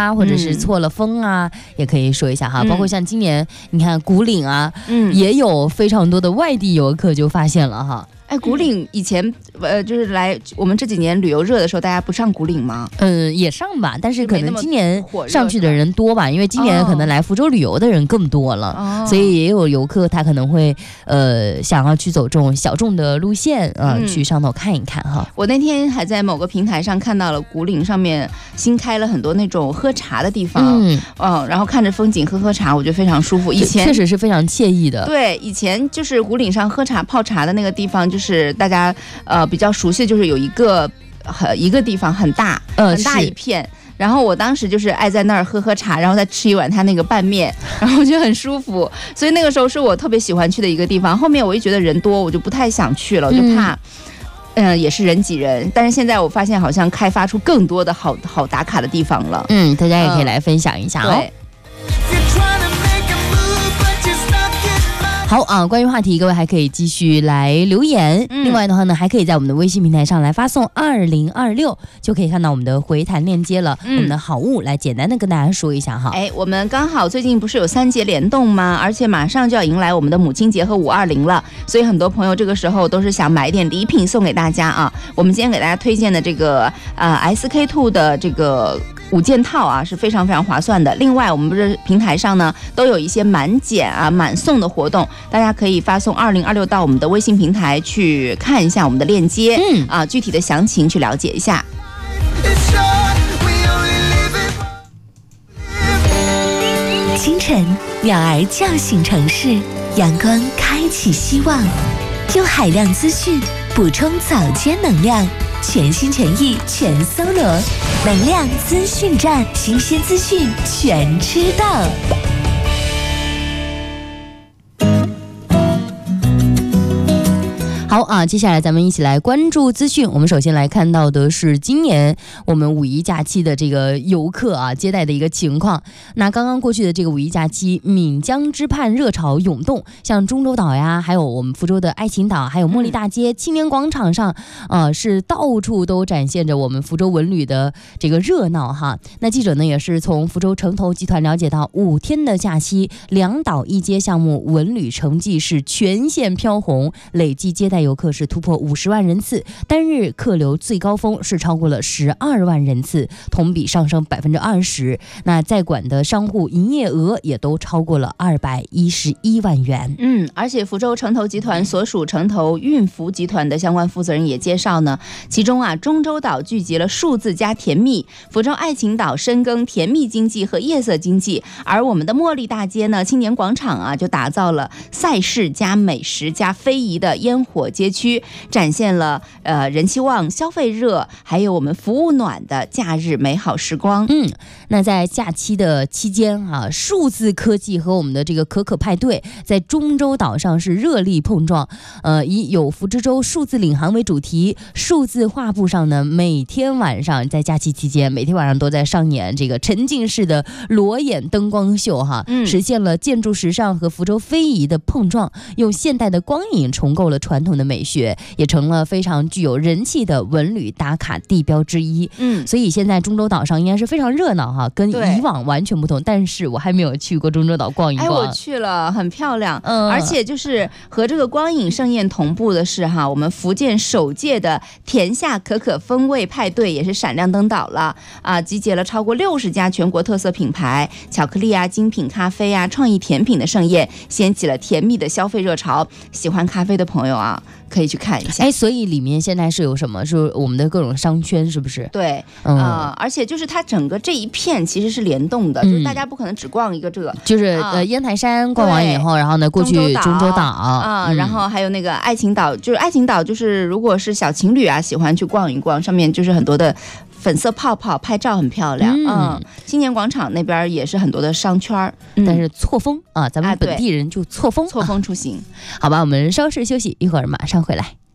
啊，或者是错了峰啊，也可以说一下哈。包括像今年你看古岭啊，也有非常多的外地游客就发现了哈。 哎，古岭以前就是来我们这几年旅游热的时候，大家不上古岭吗？ 也上吧，但是可能今年上去的人多吧，因为今年可能来福州旅游的人更多了，所以也有游客他可能会想要去走这种小众的路线去上头看一看哈。 我那天还在某个平台上看到了古岭上面新开了很多那种喝茶的地方，然后看着风景喝茶，我觉得非常舒服。以前确实是非常惬意的。 对，以前就是古岭上喝茶泡茶的那个地方，就是大家比较熟悉的就是有一个地方很大一片，然后我当时就是爱在那儿喝茶，然后再吃一碗他那个拌面，然后我觉得很舒服，所以那个时候是我特别喜欢去的一个地方。后面我一觉得人多，我就不太想去了，我就怕也是人挤人。但是现在我发现好像开发出更多的好打卡的地方了， 大家也可以来分享一下哦。好啊，关于话题各位还可以继续来留言，另外的话呢还可以在我们的微信平台上来发送2026，就可以看到我们的回弹链接了。我们的好物来简单的跟大家说一下哈。 我们刚好最近不是有3节联动吗？而且马上就要迎来我们的母亲节和520了，所以很多朋友这个时候都是想买一点礼品送给大家啊。我们今天给大家推荐的这个SK2 的这个5件套啊，是非常非常划算的。另外我们不是平台上呢都有一些满减满送的活动，大家可以发送2026到我们的微信平台去看一下我们的链接，具体的详情去了解一下。 清晨，鸟儿叫醒城市，阳光开启希望，用海量资讯补充早间能量，全心全意全搜罗，能量资讯站，新鲜资讯全知道。 好啊，接下来咱们一起来关注资讯。我们首先来看到的是今年我们五一假期的这个游客接待的一个情况。那刚刚过去的这个五一假期，闽江之畔热潮涌动，像中洲岛呀，还有我们福州的爱情岛，还有茉莉大街、青年广场上，是到处都展现着我们福州文旅的这个热闹哈。那记者呢也是从福州城投集团了解到，5天的假期，2岛1街项目文旅成绩是全线飘红，累计接待游客是突破50万人次，单日客流最高峰是超过了12万人次，同比上升20%。那在管的商户营业额也都超过了211万元。 而且福州城投集团所属城投运服集团的相关负责人也介绍呢，其中中洲岛聚集了数字加甜蜜，福州爱情岛深耕甜蜜经济和夜色经济，而我们的茉莉大街呢，青年广场就打造了赛事加美食加非遗的烟火街区，展现了人气旺、消费热，还有我们服务暖的假日美好时光。 那在假期的期间数字科技和我们的这个可派对在中洲岛上是热力碰撞。以有福之州数字领航为主题，数字画布上呢，每天晚上在假期期间，每天晚上都在上演这个沉浸式的裸眼灯光秀实现了建筑时尚和福州非遗的碰撞，用现代的光影重构了传统的美学，也成了非常具有人气的文旅打卡地标之一。所以现在中洲岛上应该是非常热闹跟以往完全不同。但是我还没有去过中洲岛逛一逛。 我去了，很漂亮。而且就是和这个光影盛宴同步的是我们福建首届的甜夏可风味派对也是闪亮登岛了集结了超过60家全国特色品牌、巧克力精品咖啡创意甜品的盛宴，掀起了甜蜜的消费热潮。喜欢咖啡的朋友可以去看一下。 所以里面现在是有什么？是我们的各种商圈，是不是？ 对，而且就是它整个这一片其实是联动的，就是大家不可能只逛一个这个， 就是烟台山逛完以后，然后呢过去中洲岛然后还有那个爱情岛，就是爱情岛，就是如果是小情侣喜欢去逛一逛，上面就是很多的粉色泡泡，拍照很漂亮。青年广场那边也是很多的商圈， 但是错峰咱们本地人就错峰出行。 好吧，我们稍事休息，一会儿马上回来。